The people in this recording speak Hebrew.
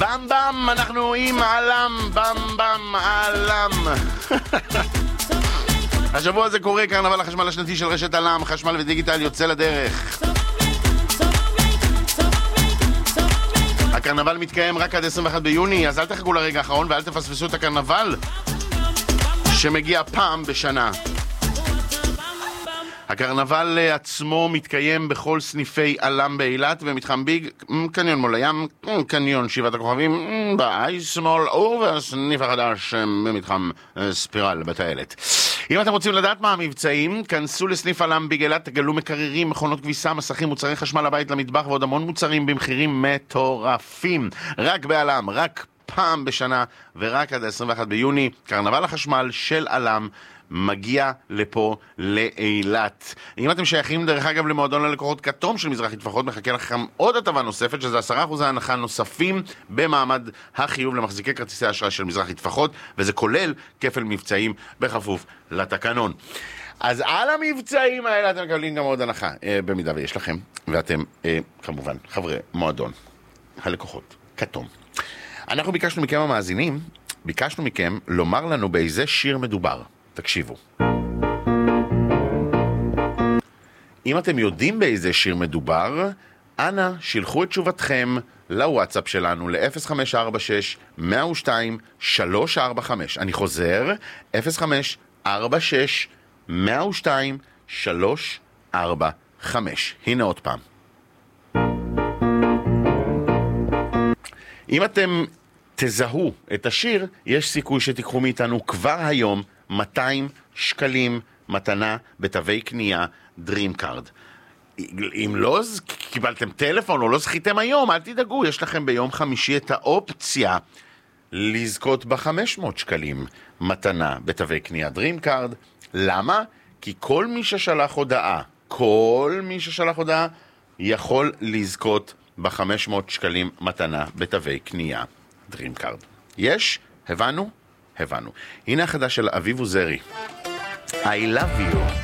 במ במ, אנחנו עם עלם, במ במ, עלם. השבוע הזה קורה קרנבל החשמל השנתי של רשת עלם, חשמל ודיגיטל יוצא לדרך. הקרנבל מתקיים רק עד 21 ביוני, אז אל תחכו לרגע האחרון ואל תפספסו את הקרנבל שמגיע פעם בשנה. הקרנבל עצמו מתקיים בכל סניפי עלם באילת במתחם ביג, קניון מול הים, קניון שבעת הכוכבים, באייס מול ובסניף החדש במתחם ספירל בטיילת. אם אתם רוצים לדעת מה המבצעים, כנסו לסניף עלם ביג אילת, תגלו מקררים, מכונות כביסה, מסכים, מוצרי חשמל לבית, למטבח ועוד המון מוצרים במחירים מטורפים. רק בעלם, רק פעם בשנה ורק עד 21 ביוני, קרנבל החשמל של עלם מגיע לפה לאילת. אם אתם שייכים דרך אגב למועדון ללקוחות כתום של מזרחי טפחות, מחכה לכם עוד הטבה נוספת, שזה 10% הנחה נוספים במעמד החיוב למחזיקי כרטיסי אשראי של מזרחי טפחות, וזה כולל כפל מבצעים בכפוף לתקנון. אז על המבצעים האלה אתם מקבלים גם עוד הנחה, במידה ויש לכם, ואתם כמובן חברי מועדון הלקוחות כתום. אנחנו ביקשנו מכם המאזינים, ביקשנו מכם לומר לנו באיזה שיר מדובר. תקשיבו. אם אתם יודעים באיזה שיר מדובר, אנא שילחו את תשובתכם לוואטסאפ שלנו ל-0546-102-345. אני חוזר, 0546-102-345. הנה עוד פעם. אם אתם תזהו את השיר, יש סיכוי שתיקחו מאיתנו כבר היום 200 שקלים מתנה בתווי קנייה DreamCard. אם לא קיבלתם טלפון או לא זכיתם היום, אל תדאגו, יש לכם ביום חמישי את האופציה לזכות ב500 שקלים מתנה בתווי קנייה DreamCard. למה? כי כל מי ששלח הודעה יכול לזכות ב500 שקלים מתנה בתווי קנייה DreamCard. יש? הבנו? הבנו. הנה החדש של אביב עוזרי. I love you.